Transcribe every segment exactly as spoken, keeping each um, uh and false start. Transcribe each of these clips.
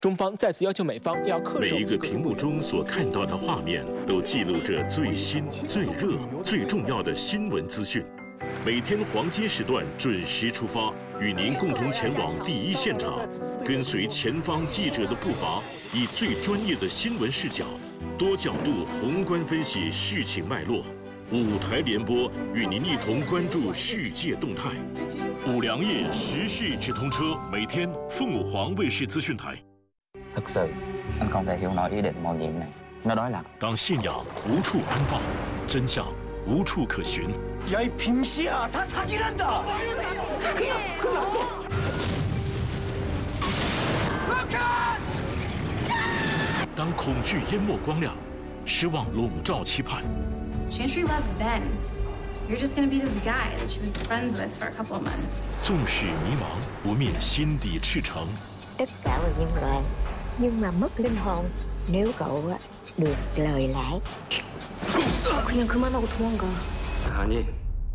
中方再次要求美方要恪守。 每一个屏幕中所看到的画面，都记录着最新、最热、最重要的新闻资讯。每天黄金时段准时出发，与您共同前往第一现场，跟随前方记者的步伐，以最专业的新闻视角，多角度宏观分析事情脉络。五台联播与您一同关注世界動態。五糧液時事直通車，每天鳳凰衛視資訊台。 Thực sự, anh không thể hiểu nổi ý định mạo nhiệm này. Nó đối lập. 当信仰无处安放，真相无处可寻。 야 이 빙시야, 다 사기란다. 루카스! 当恐惧淹没光亮，失望笼罩期盼。 Chantry loves Ben. You're just gonna be this guy that she was friends with for a couple of months. 纵使迷茫，不灭心底赤诚。 Tất cả là nhân loại, nhưng mà mất linh hồn nếu cậu được lời lãi. 그냥 그만하고 도망가. 아니,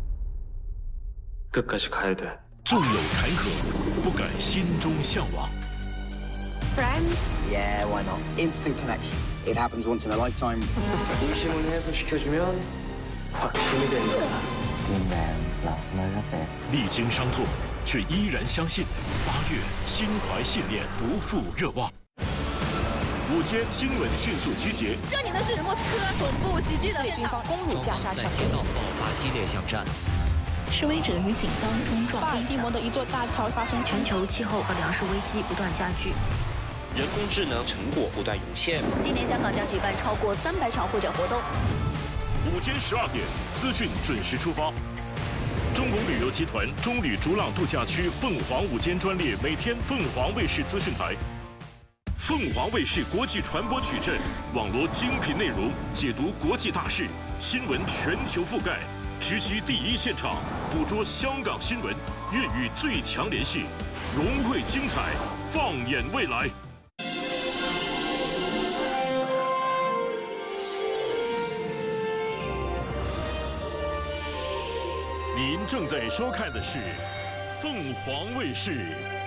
끝까지 가야 돼. 纵有坎坷，不改心中向往。 Friends? Yeah, why not? Instant connection. It happens once in a lifetime. 의심을 해소시켜주면 확신이 된다. Tim bạn là nơi rất đẹp. 历经伤痛，却依然相信。八月，心怀信念，不负热望。午间新闻迅速集结。 这里呢是莫斯科总部袭击的军方攻入加沙城， 在街道爆发激烈巷战。 示威者与警方冲撞。 巴尔的摩的一座大桥发生全球气候和粮食危机不断加剧， 人工智能成果不断涌现。 今年香港将举办超过三百场会展活动。 午间十二点，资讯准时出发。中龙旅游集团中旅逐浪度假区凤凰午间专列，每天凤凰卫视资讯台。凤凰卫视国际传播矩阵，网罗精品内容，解读国际大事，新闻全球覆盖。 直击第一现场，捕捉香港新闻，粤语最强联系，融汇精彩，放眼未来。您正在收看的是凤凰卫视